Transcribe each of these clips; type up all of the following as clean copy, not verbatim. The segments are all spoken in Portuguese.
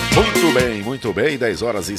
Muito bem, 10 horas e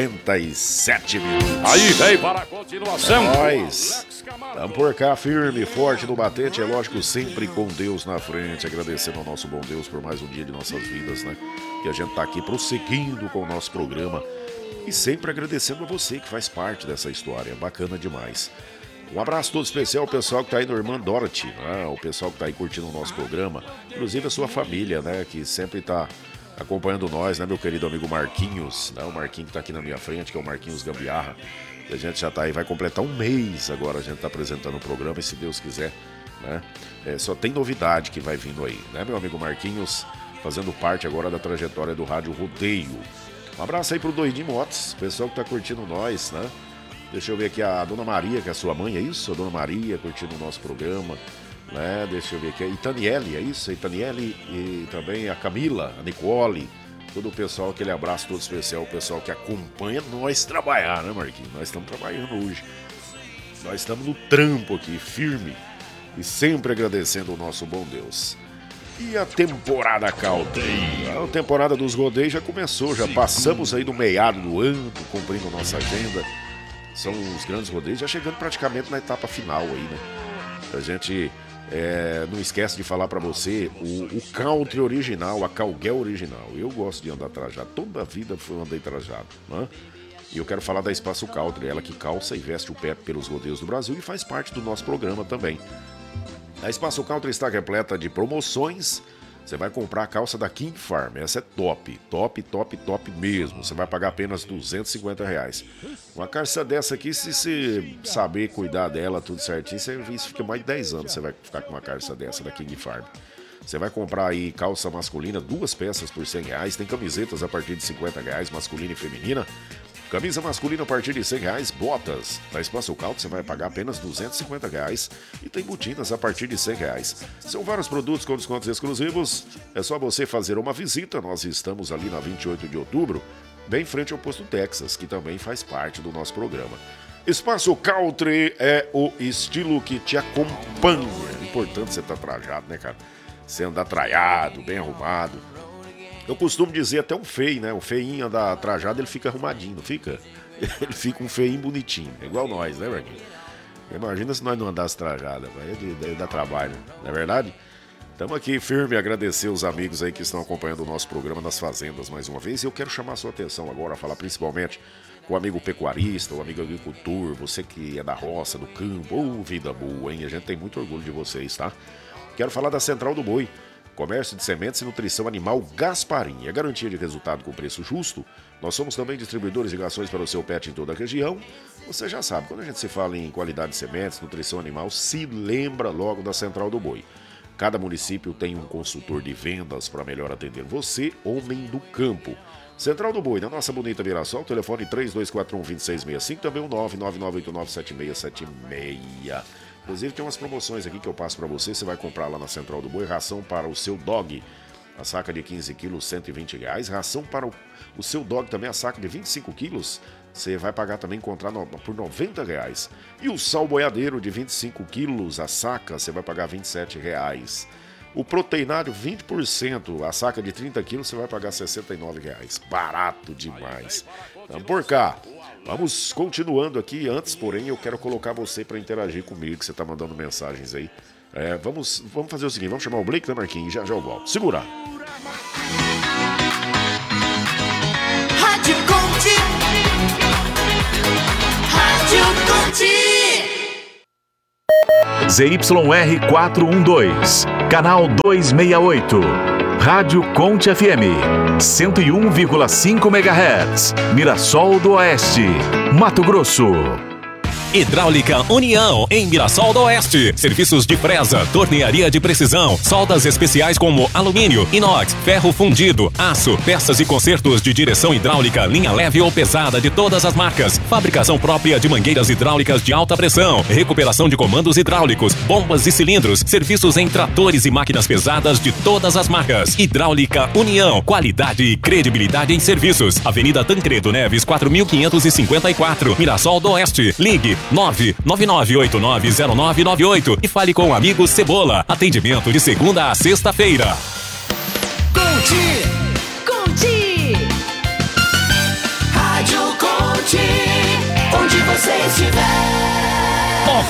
57 minutos. Aí vem para a continuação. Nós estamos por cá, firme, forte no batente, é lógico, sempre com Deus na frente, agradecendo ao nosso bom Deus por mais um dia de nossas vidas, né? Que a gente tá aqui prosseguindo com o nosso programa e sempre agradecendo a você que faz parte dessa história, bacana demais. Um abraço todo especial ao pessoal que tá aí no Irmã Dorothy, né? O pessoal que tá aí curtindo o nosso programa, inclusive a sua família, né? Que sempre tá acompanhando nós, né, meu querido amigo Marquinhos, né? O Marquinhos que tá aqui na minha frente, que é o Marquinhos Gambiarra. A gente já tá aí, vai completar um mês agora, a gente tá apresentando o programa e se Deus quiser, né? Só tem novidade que vai vindo aí, né, meu amigo Marquinhos, fazendo parte agora da trajetória do Rádio Rodeio. Um abraço aí pro Doidinho Motos, pessoal que tá curtindo nós, né? Deixa eu ver aqui a Dona Maria, que é a sua mãe, é isso? A Dona Maria curtindo o nosso programa. Né? Deixa eu ver aqui, a Itaniele, é isso? A Itaniele e também a Camila, a Nicole, todo o pessoal, aquele abraço todo especial, o pessoal que acompanha nós trabalhar, né, Marquinhos? Nós estamos trabalhando hoje, nós estamos no trampo aqui, firme, e sempre agradecendo o nosso bom Deus. E a temporada caldeia, a temporada dos rodeios já começou, já passamos aí do meado do ano, cumprindo nossa agenda, são os grandes rodeios, já chegando praticamente na etapa final aí, né? A gente... não esquece de falar pra você o country original, a cowgirl original. Eu gosto de andar trajado, toda a vida eu andei trajado, né? E eu quero falar da Espaço Country, ela que calça e veste o pé pelos rodeios do Brasil e faz parte do nosso programa também. A Espaço Country está repleta de promoções. Você vai comprar a calça da King Farm, essa é top mesmo. Você vai pagar apenas R$250. Uma calça dessa aqui, se você saber cuidar dela tudo certinho, isso fica mais de 10 anos. Você vai ficar com uma calça dessa da King Farm. Você vai comprar aí calça masculina, 2 peças por R$100. Tem camisetas a partir de R$50, masculina e feminina. Camisa masculina a partir de R$100, botas. Na Espaço Country você vai pagar apenas R$250 e tem botinas a partir de R$100. São vários produtos com descontos exclusivos. É só você fazer uma visita. Nós estamos ali na 28 de outubro, bem em frente ao Posto Texas, que também faz parte do nosso programa. Espaço Country é o estilo que te acompanha. É importante você estar trajado, né, cara? Você andar traiado, bem arrumado. Eu costumo dizer até um feio, né? O feinho anda trajado, ele fica arrumadinho, não fica? Ele fica um feinho bonitinho, é igual nós, né, Marquinhos? Imagina se nós não andássemos trajados, vai dar trabalho, não é verdade? Estamos aqui firme, agradecer os amigos aí que estão acompanhando o nosso programa nas fazendas mais uma vez. E eu quero chamar a sua atenção agora, falar principalmente com o amigo pecuarista, o amigo agricultor, você que é da roça, do campo, vida boa, hein? A gente tem muito orgulho de vocês, tá? Quero falar da Central do Boi. Comércio de sementes e nutrição animal Gasparim. É garantia de resultado com preço justo. Nós somos também distribuidores de rações para o seu pet em toda a região. Você já sabe, quando a gente se fala em qualidade de sementes, nutrição animal, se lembra logo da Central do Boi. Cada município tem um consultor de vendas para melhor atender você, homem do campo. Central do Boi, na nossa bonita Mirassol, telefone 3241-2665, também o 99989-7676. Inclusive tem umas promoções aqui que eu passo para você. Você vai comprar lá na Central do Boi ração para o seu dog. A saca de 15 quilos, R$120. Ração para o seu dog também, a saca de 25 quilos. Você vai pagar também, encontrar por R$90. E o sal boiadeiro de 25 quilos, a saca, você vai pagar R$27. O proteinário 20%, a saca de 30 quilos, você vai pagar R$69. Barato demais. Vamos por cá. Vamos continuando aqui. Antes, porém, eu quero colocar você para interagir comigo, que você está mandando mensagens aí. Vamos fazer o seguinte, vamos chamar o Blake, né, Marquinhos? Já eu volto. Segura! Rádio Conte! Rádio Conte! ZYR 412, canal 268. Rádio Conte FM, 101,5 MHz, Mirassol do Oeste, Mato Grosso. Hidráulica União, em Mirassol do Oeste. Serviços de fresa, tornearia de precisão, soldas especiais como alumínio, inox, ferro fundido, aço, peças e consertos de direção hidráulica, linha leve ou pesada de todas as marcas. Fabricação própria de mangueiras hidráulicas de alta pressão, recuperação de comandos hidráulicos, bombas e cilindros, serviços em tratores e máquinas pesadas de todas as marcas. Hidráulica União, qualidade e credibilidade em serviços. Avenida Tancredo Neves, 4554, Mirassol do Oeste. Ligue 999890998 e fale com o amigo Cebola. Atendimento de segunda a sexta-feira. Conte! Conte!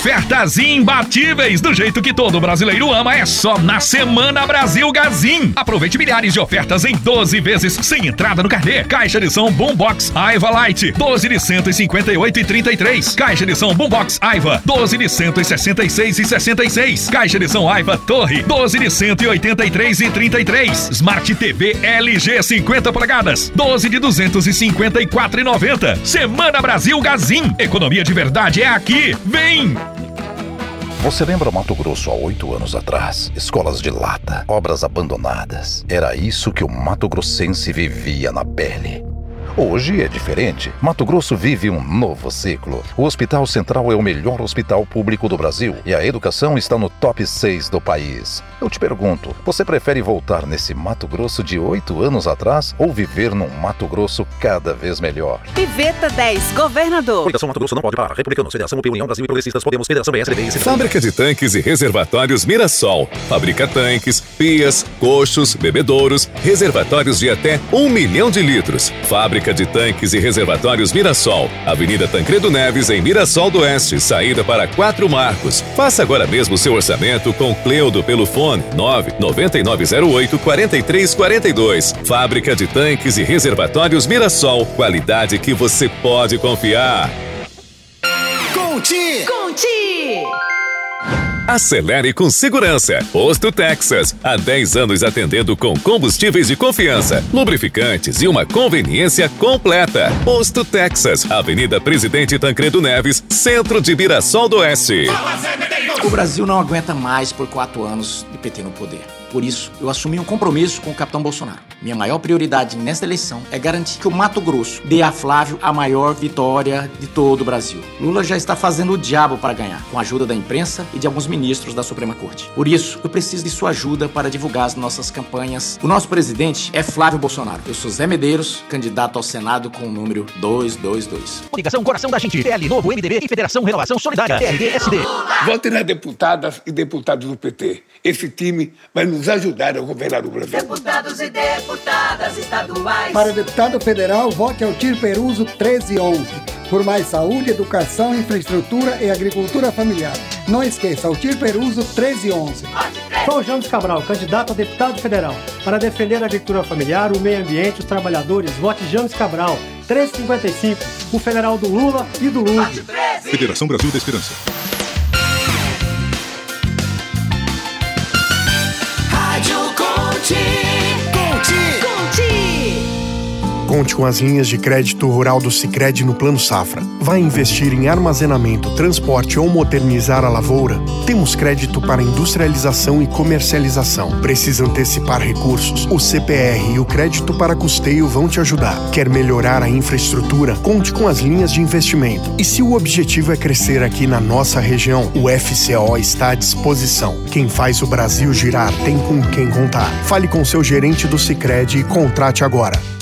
Ofertas imbatíveis, do jeito que todo brasileiro ama, é só na Semana Brasil Gazin. Aproveite milhares de ofertas em 12 vezes, sem entrada no carnê. Caixa de som Boombox Aiva Light, 12 de 158,33. Caixa de som Boombox Aiva, 12 de 166,66. Caixa de som Aiva Torre, 12 de 183,33. Smart TV LG 50 polegadas, 12 de 254,90. Semana Brasil Gazin. Economia de verdade é aqui. Vem! Você lembra Mato Grosso há 8 anos atrás? Escolas de lata, obras abandonadas. Era isso que o mato-grossense vivia na pele. Hoje é diferente. Mato Grosso vive um novo ciclo. O Hospital Central é o melhor hospital público do Brasil e a educação está no top 6 do país. Eu te pergunto, você prefere voltar nesse Mato Grosso de 8 anos atrás ou viver num Mato Grosso cada vez melhor? Piveta 10, governador. Coligação Mato Grosso não pode parar. Republicanos, Federação, União Brasil e Progressistas, Podemos, Federação, PSDB e Fábrica de Tanques e Reservatórios Mirassol. Fabrica tanques, pias, coxos, bebedouros, reservatórios de até 1 milhão de litros. Fábrica de Tanques e Reservatórios Mirassol. Avenida Tancredo Neves, em Mirassol do Oeste, saída para 4 Marcos. Faça agora mesmo seu orçamento com Cleudo pelo fone 99908-4342. Fábrica de Tanques e Reservatórios Mirassol. Qualidade que você pode confiar. Conti! Acelere com segurança. Posto Texas. Há 10 anos atendendo com combustíveis de confiança, lubrificantes e uma conveniência completa. Posto Texas. Avenida Presidente Tancredo Neves, centro de Mirassol do Oeste. O Brasil não aguenta mais por 4 anos de PT no poder. Por isso, eu assumi um compromisso com o capitão Bolsonaro. Minha maior prioridade nesta eleição é garantir que o Mato Grosso dê a Flávio a maior vitória de todo o Brasil. Lula já está fazendo o diabo para ganhar, com a ajuda da imprensa e de alguns ministros da Suprema Corte. Por isso, eu preciso de sua ajuda para divulgar as nossas campanhas. O nosso presidente é Flávio Bolsonaro. Eu sou Zé Medeiros, candidato ao Senado com o número 222. Coligação Coração da Gente, PL Novo, MDB e Federação Renovação Solidária, PRD-SD. Vote nas deputadas e deputados do PT. Esse time vai nos ajudar a governar o Brasil. Deputados e deputadas estaduais. Para deputado federal, vote Altir Peruso 1311. Por mais saúde, educação, infraestrutura e agricultura familiar. Não esqueça, Altir Peruso 1311. Sou James Cabral, candidato a deputado federal. Para defender a agricultura familiar, o meio ambiente, os trabalhadores, vote James Cabral 1355. O federal do Lula e do Lula. Federação Brasil da Esperança. Conte com as linhas de crédito rural do Sicredi no Plano Safra. Vai investir em armazenamento, transporte ou modernizar a lavoura? Temos crédito para industrialização e comercialização. Precisa antecipar recursos? O CPR e o crédito para custeio vão te ajudar. Quer melhorar a infraestrutura? Conte com as linhas de investimento. E se o objetivo é crescer aqui na nossa região, o FCO está à disposição. Quem faz o Brasil girar tem com quem contar. Fale com seu gerente do Sicredi e contrate agora.